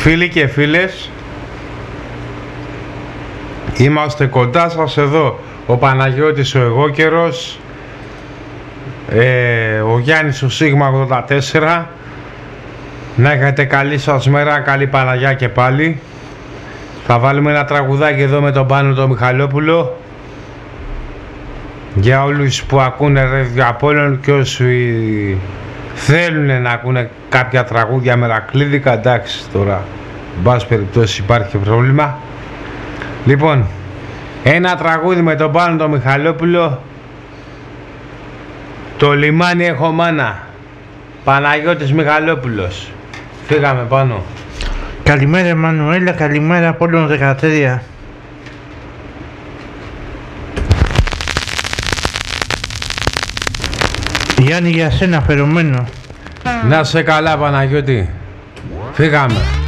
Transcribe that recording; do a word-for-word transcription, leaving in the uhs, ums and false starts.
Φίλοι και φίλες, είμαστε κοντά σας εδώ. Ο Παναγιώτης ο Εγώκερος, ε, ο Γιάννης ο Σίγμα ογδόντα τέσσερα. Να έχετε καλή σας μέρα, καλή Παναγιά και πάλι. Θα βάλουμε ένα τραγουδάκι εδώ με τον Πάνο τον Μιχαλόπουλο για όλους που ακούνε Radio Απόλλων και όσοι θέλουν να ακούνε κάποια τραγούδια μερακλίδικα. Εντάξει, τώρα μπας περιπτώσει υπάρχει πρόβλημα. Λοιπόν, ένα τραγούδι με τον Πάνο τον Μιχαλόπουλο, το λιμάνι έχω μάνα, Παναγιώτης Μιχαλόπουλος. Φύγαμε Πάνο. Καλημέρα Μανουέλα, καλημέρα από όλων δεκατρία. Γιάννη, για σένα φερωμένο. Να σε καλά Παναγιώτη. Φύγαμε.